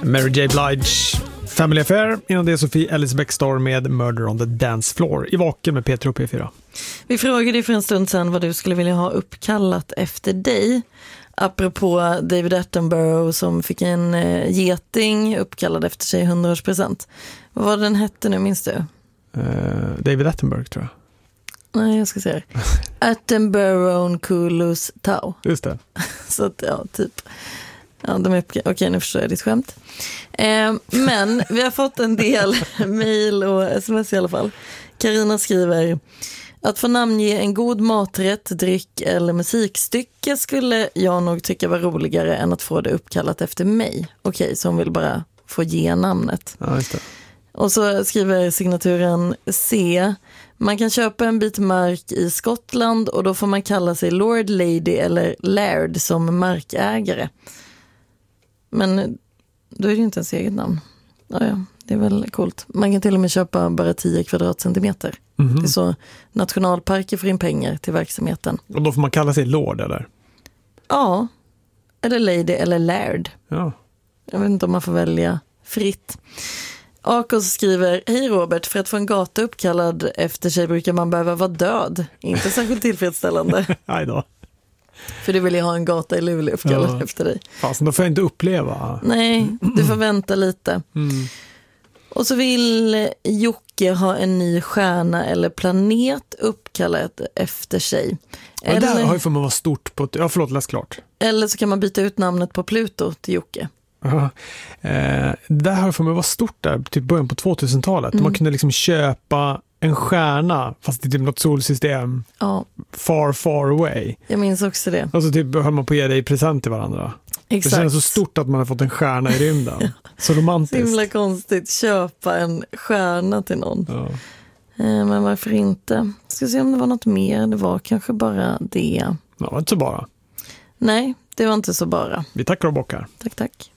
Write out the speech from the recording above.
Mary J. Blige, Family Affair. Innan det är Sofie Ellis Bextor med Murder on the Dance Floor i Vaken med Peter och P4. Vi frågade dig för en stund sedan vad du skulle vilja ha uppkallat efter dig. Apropå David Attenborough som fick en geting uppkallad efter sig 100-årspresent. Vad var den hette nu, minns du? David Attenborough tror jag. Nej, jag ska säga det. Attenborough Kulus Tau. Just det. Så att, ja, typ. Ja, okej, nu förstår jag ditt skämt. Men vi har fått en del mejl och sms i alla fall. Carina skriver: att få namnge en god maträtt, dryck eller musikstycke skulle jag nog tycka var roligare än att få det uppkallat efter mig. Okej, så hon vill bara få ge namnet. Ja, just det. Och så skriver signaturen C: man kan köpa en bit mark i Skottland och då får man kalla sig Lord, Lady eller Laird som markägare. Men då är det ju inte ens eget namn. Ja, det är väl coolt. Man kan till och med köpa bara 10 kvadratcentimeter. Mm-hmm. Det är så nationalparker får in pengar till verksamheten. Och då får man kalla sig Lord, eller? Ja, eller Lady eller Laird. Ja. Jag vet inte om man får välja fritt. Akos skriver: hej Robert, för att få en gata uppkallad efter sig brukar man behöva vara död. Inte särskilt tillfredsställande. Nej då. För du vill ju ha en gata i Luleå uppkallad efter dig. Fast då får jag inte uppleva. Nej, du får vänta lite. Och så vill Jocke ha en ny stjärna eller planet uppkallad efter sig. Ja, eller, där har ju för man vara stort på... Ja, förlåt, läs klart. Eller så kan man byta ut namnet på Pluto till Jocke. Där har för mig var stort där, typ början på 2000-talet. Man kunde liksom köpa en stjärna, fast det är typ något solsystem. Ja. Far, far away. Jag minns också det. Och så typ höll man på att ge dig present till varandra. Exakt. Det känns så stort att man har fått en stjärna i rymden. Ja. Så romantiskt. Så himla konstigt, köpa en stjärna till någon. Ja. Men varför inte? Ska se om det var något mer. Det var kanske bara det. Ja, det var inte så bara. Nej, det var inte så bara. Vi tackar och bockar. Tack.